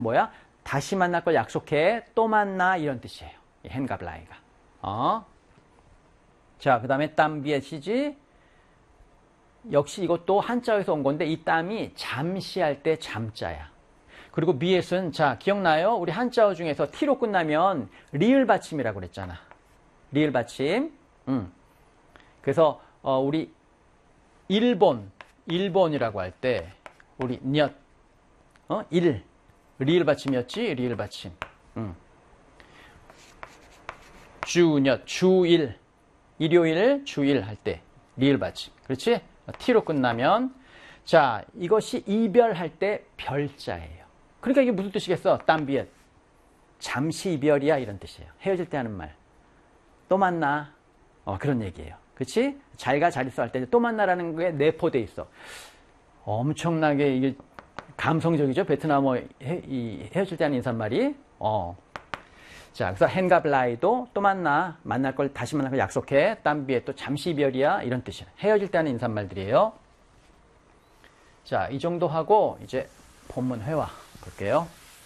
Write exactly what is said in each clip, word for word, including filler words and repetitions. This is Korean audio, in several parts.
뭐야? 다시 만날 걸 약속해. 또 만나. 이런 뜻이에요. 헨가블라이가. 어. 자, 그 다음에 땀비엣이지. 역시 이것도 한자에서 온 건데 이 땀이 잠시 할 때 잠자야. 그리고 비엣은 자, 기억나요? 우리 한자어 중에서 t로 끝나면 리을 받침이라고 그랬잖아. 리을 받침. 음. 그래서 어, 우리 일본, 일본이라고 할 때 우리 엿, 어? 일, 리을 받침이었지? 리을 받침. 음. 주엿, 주일, 일요일, 주일 할 때 리을 받침. 그렇지? t로 끝나면 자, 이것이 이별할 때 별자예요. 그러니까 이게 무슨 뜻이겠어? 땀비엣. 잠시 이별이야 이런 뜻이에요. 헤어질 때 하는 말. 또 만나. 어, 그런 얘기예요. 그치? 잘가 잘 있어 할 때 또 만나라는 게 내포돼 있어. 엄청나게 이게 감성적이죠. 베트남어 헤, 이 헤어질 때 하는 인사말이. 어. 자, 그래서 헨가블라이도 또 만나. 만날 걸 다시 만날 걸 약속해. 땀비에 또 잠시 이별이야. 이런 뜻이에요. 헤어질 때 하는 인사말들이에요. 자, 이 정도 하고 이제 본문 회화 볼게요.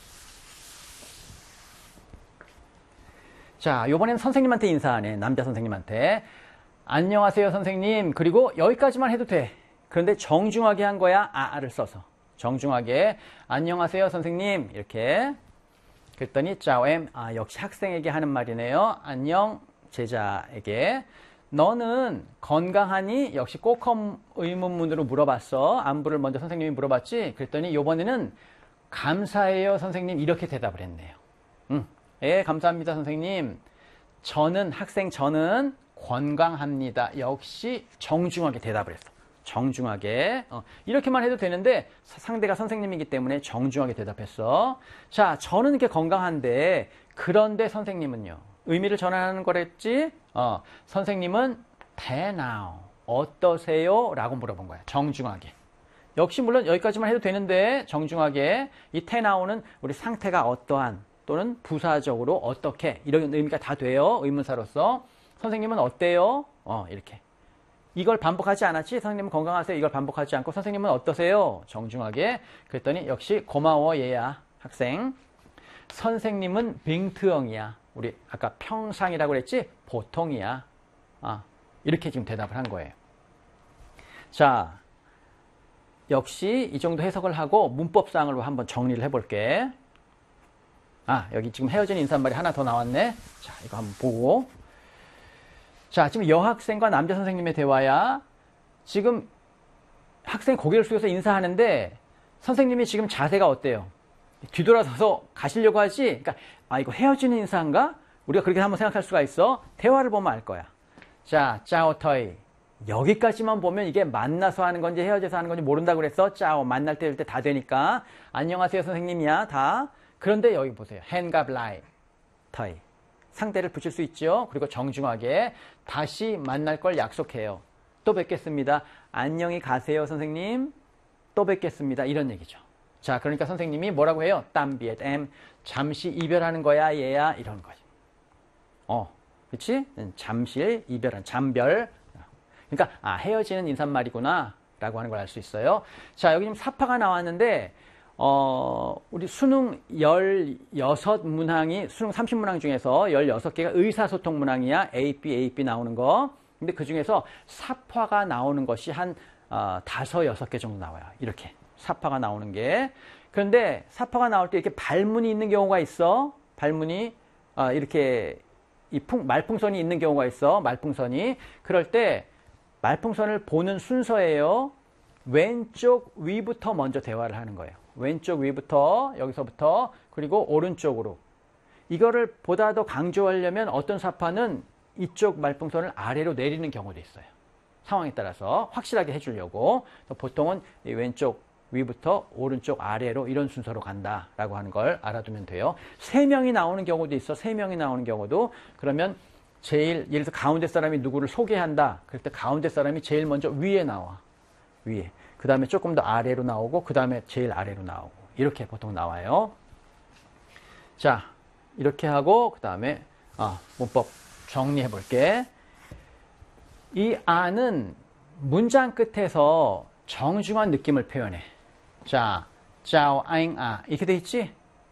자, 요번엔 선생님한테 인사하네. 남자 선생님한테. 안녕하세요, 선생님. 그리고 여기까지만 해도 돼. 그런데 정중하게 한 거야. 아를 써서. 정중하게. 안녕하세요, 선생님. 이렇게. 그랬더니 짜오엠. 아, 역시 학생에게 하는 말이네요. 안녕, 제자에게. 너는 건강하니? 역시 꼭컴 의문문으로 물어봤어. 안부를 먼저 선생님이 물어봤지. 그랬더니 요번에는 감사해요, 선생님. 이렇게 대답을 했네요. 응. 예, 감사합니다, 선생님. 저는, 학생 저는 건강합니다. 역시 정중하게 대답을 했어. 정중하게. 어, 이렇게만 해도 되는데 상대가 선생님이기 때문에 정중하게 대답했어. 자, 저는 이렇게 건강한데 그런데 선생님은요. 의미를 전하는 거랬지? 어, 선생님은 대나오 어떠세요? 라고 물어본 거야. 정중하게. 역시 물론 여기까지만 해도 되는데 정중하게 이 테나오는 우리 상태가 어떠한 또는 부사적으로 어떻게 이런 의미가 다 돼요. 의문사로서. 선생님은 어때요? 어, 이렇게. 이걸 반복하지 않았지? 선생님은 건강하세요? 이걸 반복하지 않고 선생님은 어떠세요? 정중하게. 그랬더니 역시 고마워 얘야 학생. 선생님은 빙트엉이야. 우리 아까 평상이라고 그랬지? 보통이야. 아, 이렇게 지금 대답을 한 거예요. 자, 역시 이 정도 해석을 하고 문법상으로 한번 정리를 해볼게. 아, 여기 지금 헤어진 인사말이 하나 더 나왔네. 자, 이거 한번 보고. 자, 지금 여학생과 남자 선생님의 대화야. 지금 학생 고개를 숙여서 인사하는데 선생님이 지금 자세가 어때요? 뒤돌아서서 가시려고 하지? 그러니까 아, 이거 헤어지는 인사인가? 우리가 그렇게 한번 생각할 수가 있어. 대화를 보면 알 거야. 자, 짜오터이. 여기까지만 보면 이게 만나서 하는 건지 헤어져서 하는 건지 모른다고 그랬어. 짜오. 만날 때 될 때 다 되니까. 안녕하세요, 선생님이야. 다. 그런데 여기 보세요. 헨갑라이. 터이. 상대를 붙일 수 있죠. 그리고 정중하게 다시 만날 걸 약속해요. 또 뵙겠습니다. 안녕히 가세요, 선생님. 또 뵙겠습니다. 이런 얘기죠. 자, 그러니까 선생님이 뭐라고 해요? 땀비엣 엠. 잠시 이별하는 거야, 얘야. 이런 거지. 어, 그치? 잠실, 이별한, 잠별. 그러니까, 아, 헤어지는 인사말이구나. 라고 하는 걸 알 수 있어요. 자, 여기 지금 사파가 나왔는데, 어, 우리 수능 십육 문항이, 수능 삼십 문항 중에서 십육 개가 의사소통 문항이야. A, B, A, B 나오는 거. 근데 그 중에서 사파가 나오는 것이 한, 어, 다섯, 여섯 개 정도 나와요. 이렇게. 사파가 나오는 게. 그런데 사파가 나올 때 이렇게 발문이 있는 경우가 있어. 발문이, 어, 이렇게, 이 풍, 말풍선이 있는 경우가 있어. 말풍선이. 그럴 때 말풍선을 보는 순서예요. 왼쪽 위부터 먼저 대화를 하는 거예요. 왼쪽 위부터, 여기서부터, 그리고 오른쪽으로. 이거를 보다 더 강조하려면 어떤 사파는 이쪽 말풍선을 아래로 내리는 경우도 있어요. 상황에 따라서 확실하게 해주려고. 보통은 왼쪽 위부터 오른쪽 아래로 이런 순서로 간다라고 하는 걸 알아두면 돼요. 세 명이 나오는 경우도 있어. 세 명이 나오는 경우도. 그러면 제일, 예를 들어서 가운데 사람이 누구를 소개한다. 그럴 때 가운데 사람이 제일 먼저 위에 나와. 위에. 그 다음에 조금 더 아래로 나오고 그 다음에 제일 아래로 나오고 이렇게 보통 나와요. 자, 이렇게 하고 그 다음에 아, 문법 정리해 볼게. 이 아는 문장 끝에서 정중한 느낌을 표현해. 자, 짜오 아잉 아 이렇게 돼 있지?